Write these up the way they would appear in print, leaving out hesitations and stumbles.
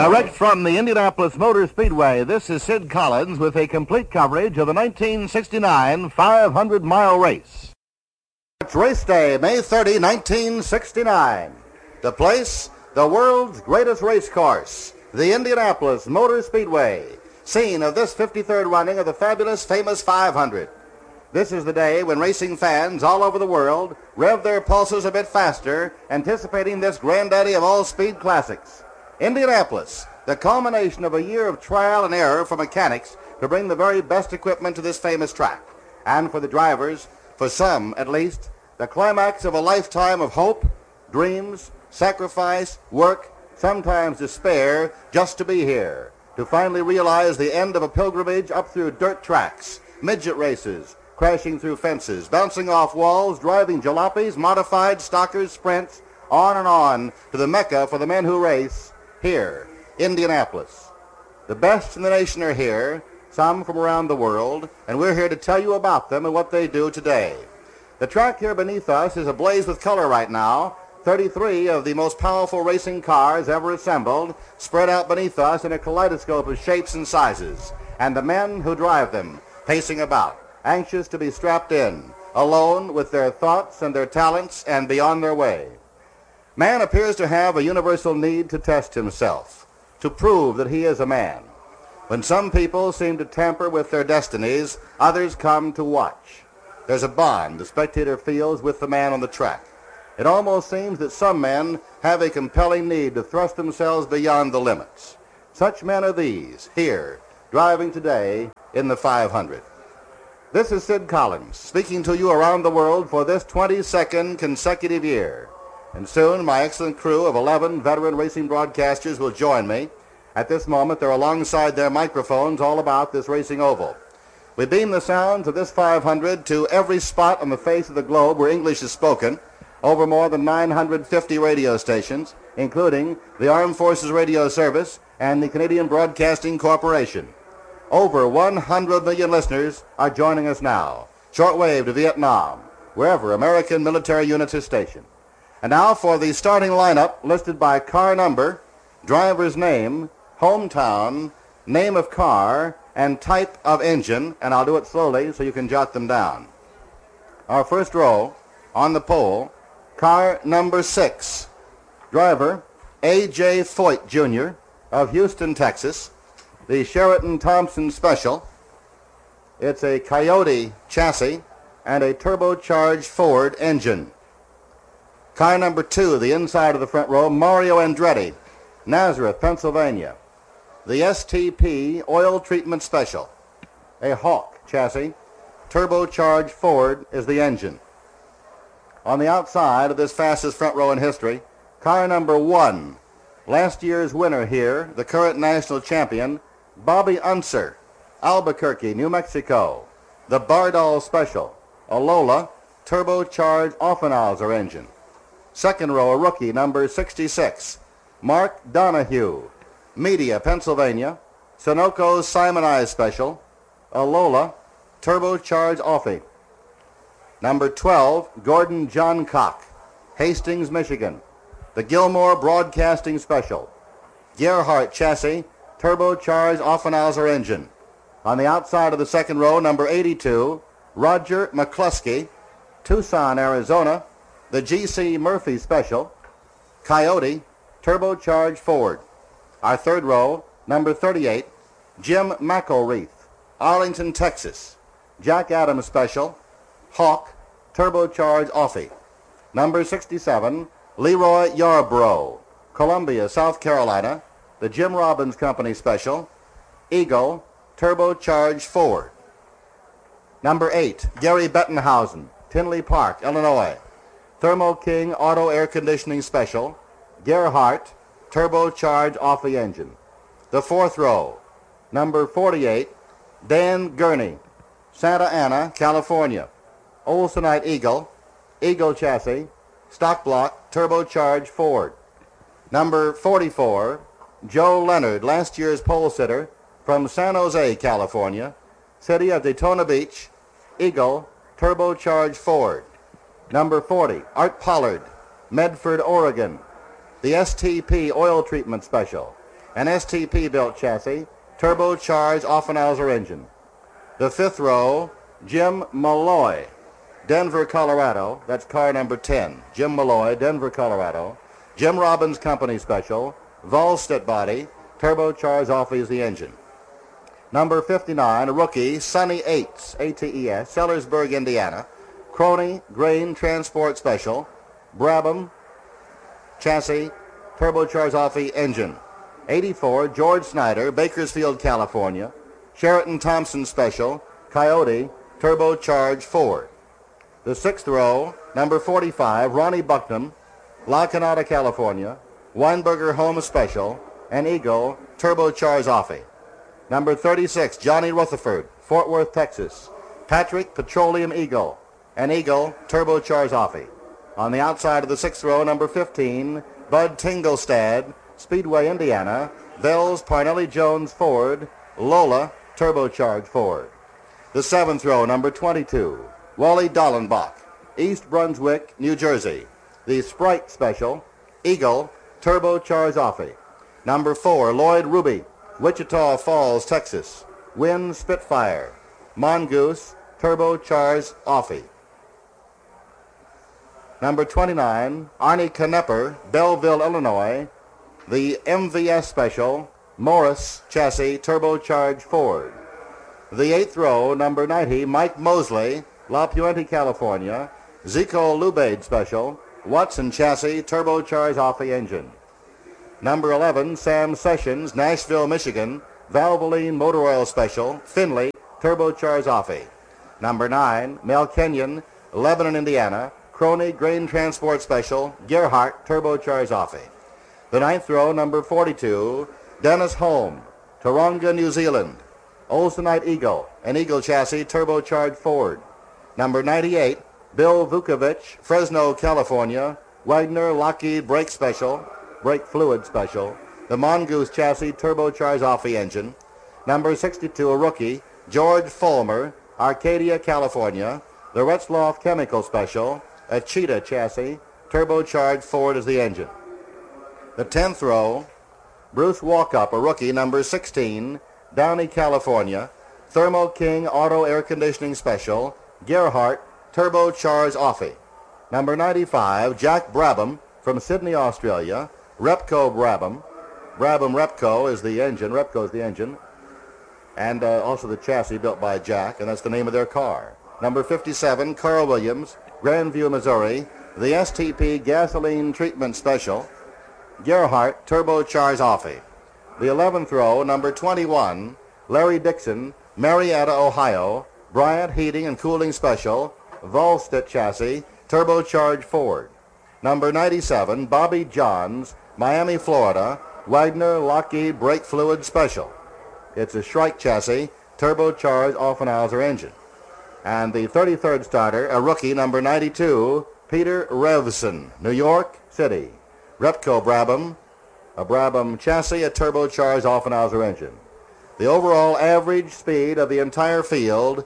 Direct from the Indianapolis Motor Speedway, this is Sid Collins with a complete coverage of the 1969 500-mile race. It's race day, May 30, 1969. The place, the world's greatest race course, the Indianapolis Motor Speedway, scene of this 53rd running of the fabulous, famous 500. This is the day when racing fans all over the world rev their pulses a bit faster, anticipating this granddaddy of all speed classics. Indianapolis, the culmination of a year of trial and error for mechanics to bring the very best equipment to this famous track. And for the drivers, for some at least, the climax of a lifetime of hope, dreams, sacrifice, work, sometimes despair, just to be here, to finally realize the end of a pilgrimage up through dirt tracks, midget races, crashing through fences, bouncing off walls, driving jalopies, modified stockers, sprints, on to the Mecca for the men who race, here, Indianapolis. The best in the nation are here, some from around the world, and we're here to tell you about them and what they do today. The track here beneath us is ablaze with color right now. 33 of the most powerful racing cars ever assembled spread out beneath us in a kaleidoscope of shapes and sizes, and the men who drive them pacing about, anxious to be strapped in, alone with their thoughts and their talents and beyond their way. Man appears to have a universal need to test himself, to prove that he is a man. When some people seem to tamper with their destinies, others come to watch. There's a bond the spectator feels with the man on the track. It almost seems that some men have a compelling need to thrust themselves beyond the limits. Such men are these, here, driving today in the 500. This is Sid Collins, speaking to you around the world for this 22nd consecutive year. And soon my excellent crew of 11 veteran racing broadcasters will join me. At this moment, they're alongside their microphones all about this racing oval. We beam the sounds of this 500 to every spot on the face of the globe where English is spoken, over more than 950 radio stations, including the Armed Forces Radio Service and the Canadian Broadcasting Corporation. Over 100 million listeners are joining us now, shortwave to Vietnam, wherever American military units are stationed. And now for the starting lineup listed by car number, driver's name, hometown, name of car, and type of engine, and I'll do it slowly so you can jot them down. Our first row, on the pole, car number 6, driver A.J. Foyt, Jr. of Houston, Texas, the Sheraton Thompson Special. It's a Coyote chassis and a turbocharged Ford engine. Car number 2, the inside of the front row, Mario Andretti, Nazareth, Pennsylvania. The STP Oil Treatment Special, a Hawk chassis, turbocharged Ford is the engine. On the outside of this fastest front row in history, car number 1, last year's winner here, the current national champion, Bobby Unser, Albuquerque, New Mexico. The Bardol Special, a Lola, turbocharged Offenhauser engine. Second row, a rookie, number 66, Mark Donahue, Media, Pennsylvania, Sunoco's Simonized Special, a Lola, turbocharged Offie. Number 12, Gordon Johncock, Hastings, Michigan, the Gilmore Broadcasting Special, Gerhardt chassis, turbocharged Offenhauser engine. On the outside of the second row, number 82, Roger McCluskey, Tucson, Arizona, the G.C. Murphy Special, Coyote, turbocharged Ford. Our third row, number 38, Jim McElreath, Arlington, Texas, Jack Adams Special, Hawk, turbocharged Offie. Number 67, Leroy Yarbrough, Columbia, South Carolina, the Jim Robbins Company Special, Eagle, turbocharged Ford. Number 8, Gary Bettenhausen, Tinley Park, Illinois, Thermo King Auto Air Conditioning Special, Gerhardt, turbocharged Offie engine. The fourth row, number 48, Dan Gurney, Santa Ana, California, Olsonite Eagle, Eagle chassis, stock block, turbocharged Ford. Number 44, Joe Leonard, last year's pole sitter from San Jose, California, city of Daytona Beach, Eagle, turbocharged Ford. Number 40, Art Pollard, Medford, Oregon, the STP Oil Treatment Special, an STP-built chassis, turbocharged Offenhauser engine. The fifth row, Jim Malloy, Denver, Colorado. That's car number 10. Jim Malloy, Denver, Colorado. Jim Robbins Company Special, Volstead body, turbocharged Offenhauser engine. Number 59, a rookie, Sonny Ates, A-T-E-S, Sellersburg, Indiana. Crony Grain Transport Special, Brabham chassis, turbocharged Offenhauser engine. 84, George Snyder, Bakersfield, California. Sheraton Thompson Special, Coyote, turbocharged Ford. The sixth row, number 45, Ronnie Bucknam, La Canada, California. Weinberger Home Special, an Eagle, turbocharged Offenhauser. Number 36, Johnny Rutherford, Fort Worth, Texas. Patrick Petroleum Eagle, an Eagle, turbocharged Offenhauser. On the outside of the sixth row, number 15, Bud Tingelstad, Speedway, Indiana. Vels Parnelli Jones Ford, Lola, turbocharged Ford. The seventh row, number 22, Wally Dallenbach, East Brunswick, New Jersey. The Sprite Special, Eagle, turbocharged Offenhauser. Number 4, Lloyd Ruby, Wichita Falls, Texas. Wynn Spitfire, Mongoose, turbocharged Offenhauser. Number 29, Arnie Knepper, Belleville, Illinois. The MVS Special, Morris chassis, turbocharged Ford. The eighth row, number 90, Mike Mosley, La Puente, California. Zico Lubade Special, Watson chassis, turbocharged Offenhauser engine. Number 11, Sam Sessions, Nashville, Michigan. Valvoline Motor Oil Special, Finley, turbocharged Offenhauser. Number 9, Mel Kenyon, Lebanon, Indiana. Crony Grain Transport Special, Gerhardt, turbocharged Offenhauser. The ninth row, number 42, Dennis Holm, Taronga, New Zealand. Olsenite Eagle, an Eagle chassis, turbocharged Ford. Number 98, Bill Vukovich, Fresno, California. Wagner Lockheed Brake Special, Brake Fluid Special. The Mongoose chassis, turbocharged Offenhauser engine. Number 62, a rookie, George Fulmer, Arcadia, California. The Retzloff Chemical Special, a Cheetah chassis, turbocharged Ford as the engine. The 10th row, Bruce Walkup, a rookie, number 16, Downey, California. Thermo King Auto Air Conditioning Special, Gerhardt, turbocharged Offenhauser. Number 95, Jack Brabham from Sydney, Australia. Repco Brabham. Brabham Repco is the engine. Repco is the engine. And also the chassis built by Jack, and that's the name of their car. Number 57, Carl Williams, Grandview, Missouri. The STP Gasoline Treatment Special, Gerhardt, turbocharged Offenhauser. The 11th row, number 21, Larry Dixon, Marietta, Ohio. Bryant Heating and Cooling Special, Volstead chassis, turbocharged Ford. Number 97, Bobby Johns, Miami, Florida. Wagner Lockheed Brake Fluid Special. It's a Shrike chassis, turbocharged Offenhauser engine. And the 33rd starter, a rookie, number 92, Peter Revson, New York City. Repco Brabham, a Brabham chassis, a turbocharged Offenhauser engine. The overall average speed of the entire field,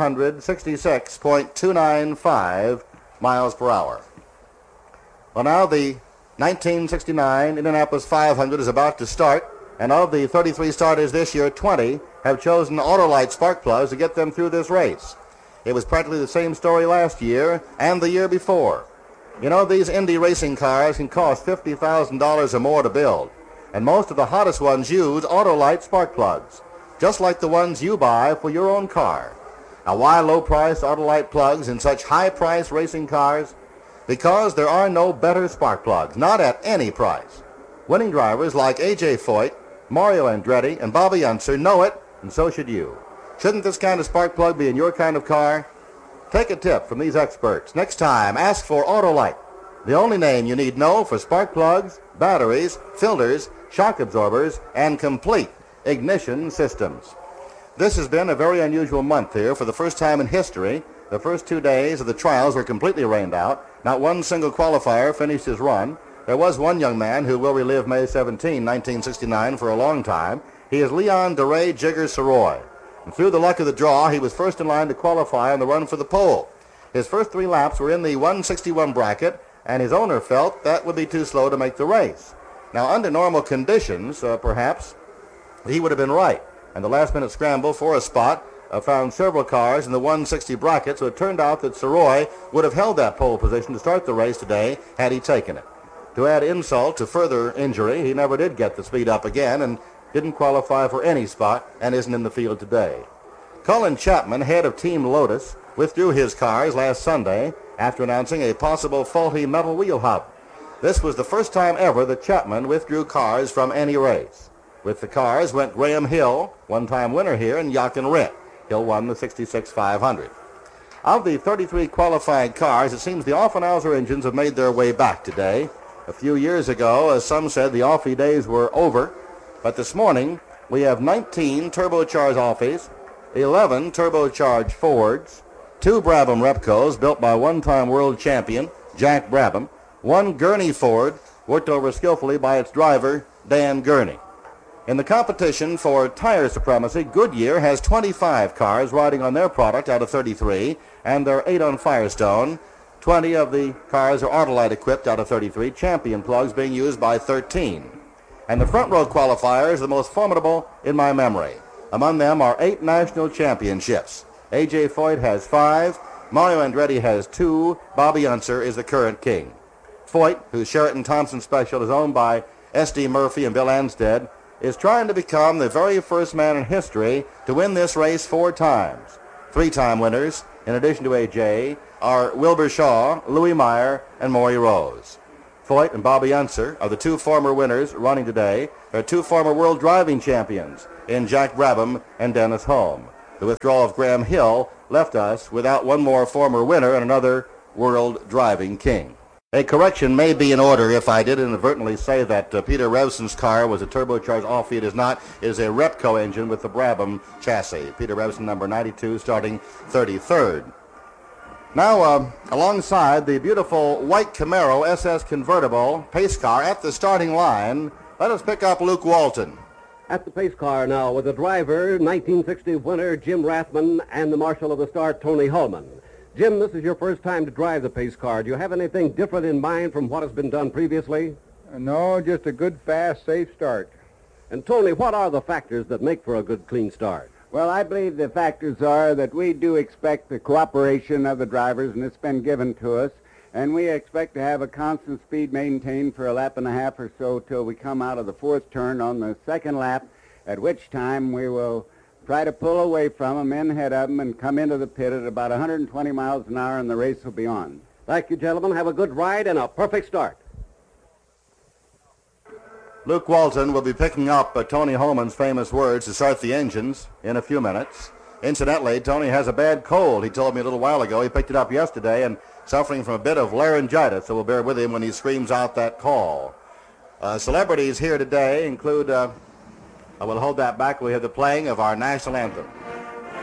166.295 miles per hour. Well, now the 1969 Indianapolis 500 is about to start, and of the 33 starters this year, 20 have chosen Autolite spark plugs to get them through this race. It was practically the same story last year and the year before. You know, these Indy racing cars can cost $50,000 or more to build, and most of the hottest ones use Autolite spark plugs, just like the ones you buy for your own car. Now, why low-priced Autolite plugs in such high-priced racing cars? Because there are no better spark plugs, not at any price. Winning drivers like A.J. Foyt, Mario Andretti, and Bobby Unser know it, and so should you. Shouldn't this kind of spark plug be in your kind of car? Take a tip from these experts. Next time, ask for Autolite, the only name you need know for spark plugs, batteries, filters, shock absorbers, and complete ignition systems. This has been a very unusual month here. For the first time in history, the first 2 days of the trials were completely rained out. Not one single qualifier finished his run. There was one young man who will relive May 17, 1969 for a long time. He is Leon DeRay Jigger Soroy. And through the luck of the draw, he was first in line to qualify on the run for the pole. His first 3 laps were in the 161 bracket, and his owner felt that would be too slow to make the race. Now, under normal conditions, perhaps, he would have been right. And the last-minute scramble for a spot found several cars in the 160 bracket, so it turned out that Soroy would have held that pole position to start the race today had he taken it. To add insult to further injury, he never did get the speed up again and didn't qualify for any spot and isn't in the field today. Colin Chapman, head of Team Lotus, withdrew his cars last Sunday after announcing a possible faulty metal wheel hub. This was the first time ever that Chapman withdrew cars from any race. With the cars went Graham Hill, one-time winner here, and Jochen Rindt. Hill won the 66 500. Of the 33 qualified cars, it seems the Offenhauser engines have made their way back today. A few years ago, as some said, the Offie days were over. But this morning, we have 19 turbocharged Offies, 11 turbocharged Fords, 2 Brabham Repcos built by one-time world champion Jack Brabham, 1 Gurney Ford worked over skillfully by its driver, Dan Gurney. In the competition for tire supremacy, Goodyear has 25 cars riding on their product out of 33, and there are 8 on Firestone. 20 of the cars are Autolite equipped out of 33, Champion plugs being used by 13. And the front row qualifiers are the most formidable in my memory. Among them are 8 national championships. A.J. Foyt has 5, Mario Andretti has 2, Bobby Unser is the current king. Foyt, whose Sheraton Thompson Special is owned by S.D. Murphy and Bill Anstead, is trying to become the very first man in history to win this race 4 times. 3-time winners, in addition to A.J., are Wilbur Shaw, Louis Meyer, and Maury Rose. Foyt and Bobby Unser are the 2 former winners running today. There are 2 former world driving champions in Jack Brabham and Dennis Hulme. The withdrawal of Graham Hill left us without 1 more former winner and another world driving king. A correction may be in order if I did inadvertently say that Peter Revson's car was a turbocharged Offie. It is not. It is a Repco engine with the Brabham chassis. Peter Revson, number 92, starting 33rd. Now, alongside the beautiful white Camaro SS convertible pace car at the starting line, let us pick up Luke Walton. At the pace car now with the driver, 1960 winner Jim Rathman, and the marshal of the start, Tony Hulman. Jim, this is your first time to drive the pace car. Do you have anything different in mind from what has been done previously? No, just a good, fast, safe start. And Tony, what are the factors that make for a good, clean start? Well, I believe the factors are that we do expect the cooperation of the drivers, and it's been given to us, and we expect to have a constant speed maintained for a lap and a half or so till we come out of the 4th turn on the 2nd lap, at which time we will try to pull away from them, in ahead of them, and come into the pit at about 120 miles an hour, and the race will be on. Thank you, gentlemen. Have a good ride and a perfect start. Luke Walton will be picking up Tony Hulman's famous words to start the engines in a few minutes. Incidentally, Tony has a bad cold. He told me a little while ago. He picked it up yesterday and suffering from a bit of laryngitis, so we'll bear with him when he screams out that call. Celebrities here today include, I will hold that back. We have the playing of our national anthem.